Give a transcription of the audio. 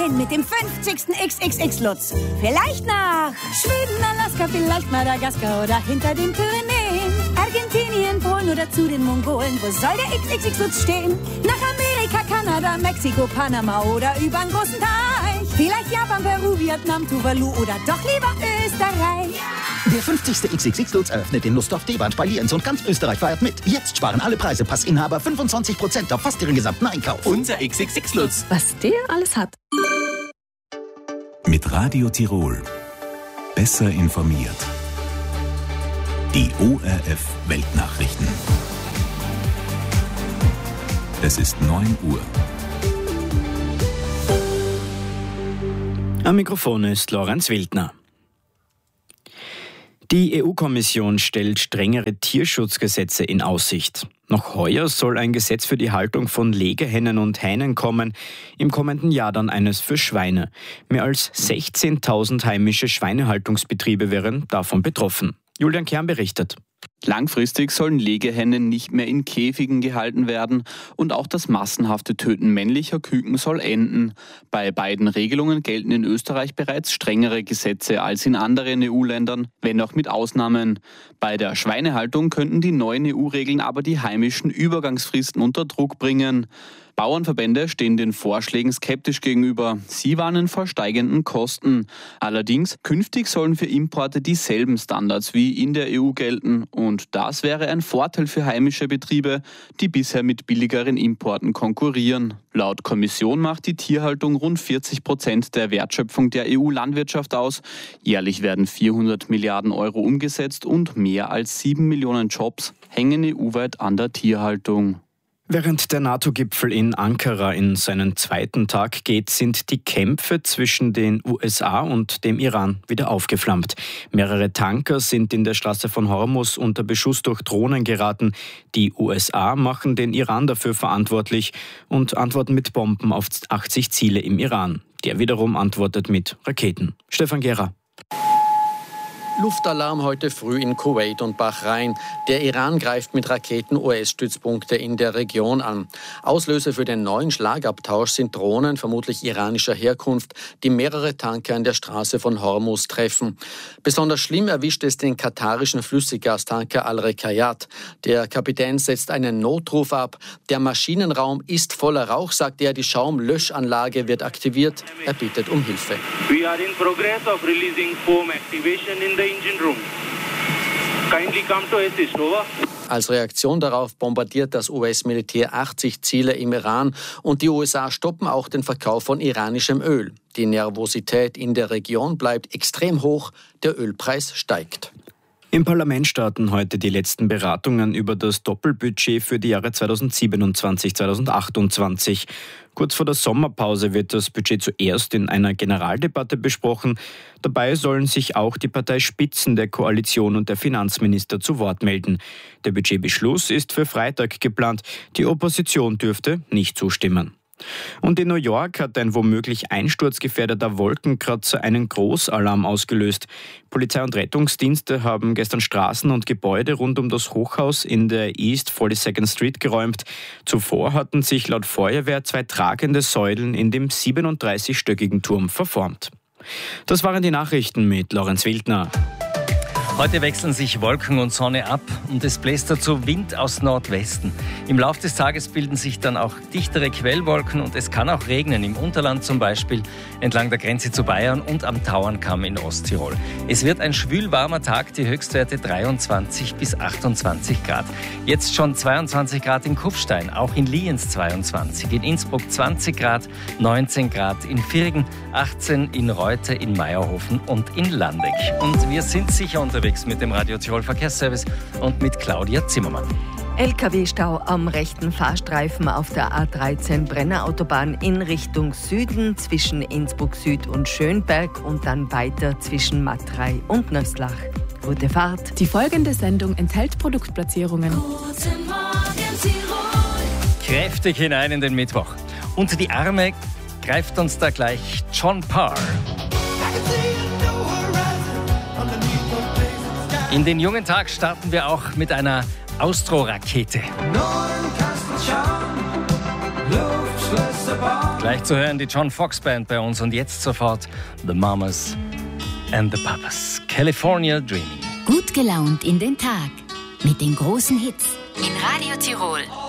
dahin mit dem 50. XXX-Lutz. Vielleicht nach Schweden, Alaska, vielleicht Madagaskar oder hinter den Pyrenäen. Argentinien, Polen oder zu den Mongolen. Wo soll der XXX-Lutz stehen? Nach Amerika, Kanada, Mexiko, Panama oder übern großen Teich. Vielleicht Japan, Peru, Vietnam, Tuvalu oder doch lieber Österreich. Der 50. XXX-Lutz eröffnet in Nussdorf-Deband bei Lienz und ganz Österreich feiert mit. Jetzt sparen alle Preise Passinhaber 25% auf fast ihren gesamten Einkauf. Unser XXX-Lutz. Was der alles hat. Mit Radio Tirol. Besser informiert. Die ORF Weltnachrichten. Es ist 9 Uhr. Am Mikrofon ist Lorenz Wildner. Die EU-Kommission stellt strengere Tierschutzgesetze in Aussicht. Noch heuer soll ein Gesetz für die Haltung von Legehennen und Hähnen kommen, im kommenden Jahr dann eines für Schweine. Mehr als 16.000 heimische Schweinehaltungsbetriebe wären davon betroffen. Julian Kern berichtet. Langfristig sollen Legehennen nicht mehr in Käfigen gehalten werden und auch das massenhafte Töten männlicher Küken soll enden. Bei beiden Regelungen gelten in Österreich bereits strengere Gesetze als in anderen EU-Ländern, wenn auch mit Ausnahmen. Bei der Schweinehaltung könnten die neuen EU-Regeln aber die heimischen Übergangsfristen unter Druck bringen. Bauernverbände stehen den Vorschlägen skeptisch gegenüber. Sie warnen vor steigenden Kosten. Allerdings, künftig sollen für Importe dieselben Standards wie in der EU gelten. Und das wäre ein Vorteil für heimische Betriebe, die bisher mit billigeren Importen konkurrieren. Laut Kommission macht die Tierhaltung rund 40% der Wertschöpfung der EU-Landwirtschaft aus. Jährlich werden 400 Milliarden Euro umgesetzt und mehr als 7 Millionen Jobs hängen EU-weit an der Tierhaltung. Während der NATO-Gipfel in Ankara in seinen zweiten Tag geht, sind die Kämpfe zwischen den USA und dem Iran wieder aufgeflammt. Mehrere Tanker sind in der Straße von Hormuz unter Beschuss durch Drohnen geraten. Die USA machen den Iran dafür verantwortlich und antworten mit Bomben auf 80 Ziele im Iran. Der wiederum antwortet mit Raketen. Stefan Gera. Luftalarm heute früh in Kuwait und Bahrain. Der Iran greift mit Raketen US-Stützpunkte in der Region an. Auslöser für den neuen Schlagabtausch sind Drohnen, vermutlich iranischer Herkunft, die mehrere Tanker in der Straße von Hormuz treffen. Besonders schlimm erwischt es den katarischen Flüssiggastanker Al-Rekayat. Der Kapitän setzt einen Notruf ab. Der Maschinenraum ist voller Rauch, sagt er. Die Schaumlöschanlage wird aktiviert. Er bittet um Hilfe. We are in progress of releasing foam activation in the engine room. Kindly come to assist, over. Als Reaktion darauf bombardiert das US-Militär 80 Ziele im Iran und die USA stoppen auch den Verkauf von iranischem Öl. Die Nervosität in der Region bleibt extrem hoch, der Ölpreis steigt. Im Parlament starten heute die letzten Beratungen über das Doppelbudget für die Jahre 2027-2028. Kurz vor der Sommerpause wird das Budget zuerst in einer Generaldebatte besprochen. Dabei sollen sich auch die Parteispitzen der Koalition und der Finanzminister zu Wort melden. Der Budgetbeschluss ist für Freitag geplant. Die Opposition dürfte nicht zustimmen. Und in New York hat ein womöglich einsturzgefährdeter Wolkenkratzer einen Großalarm ausgelöst. Polizei und Rettungsdienste haben gestern Straßen und Gebäude rund um das Hochhaus in der East 42nd Street geräumt. Zuvor hatten sich laut Feuerwehr 2 tragende Säulen in dem 37-stöckigen Turm verformt. Das waren die Nachrichten mit Lorenz Wildner. Heute wechseln sich Wolken und Sonne ab und es bläst dazu Wind aus Nordwesten. Im Laufe des Tages bilden sich dann auch dichtere Quellwolken und es kann auch regnen, im Unterland zum Beispiel, entlang der Grenze zu Bayern und am Tauernkamm in Osttirol. Es wird ein schwülwarmer Tag, die Höchstwerte 23 bis 28 Grad. Jetzt schon 22 Grad in Kufstein, auch in Lienz 22, in Innsbruck 20 Grad, 19 Grad in Virgen, 18 in Reute, in Meierhofen und in Landeck. Und wir sind sicher unterwegs mit dem Radio Tirol Verkehrsservice und mit Claudia Zimmermann. LKW-Stau am rechten Fahrstreifen auf der A13 Brennerautobahn in Richtung Süden zwischen Innsbruck Süd und Schönberg und dann weiter zwischen Matrei und Nöslach. Gute Fahrt. Die folgende Sendung enthält Produktplatzierungen. Guten Morgen, Tirol. Kräftig hinein in den Mittwoch. Unter die Arme greift uns da gleich John Parr. In den jungen Tag starten wir auch mit einer Austro-Rakete. Luftschloss Gleich zu hören die John Fox Band bei uns und jetzt sofort The Mamas and the Papas. California Dreaming. Gut gelaunt in den Tag mit den großen Hits in Radio Tirol.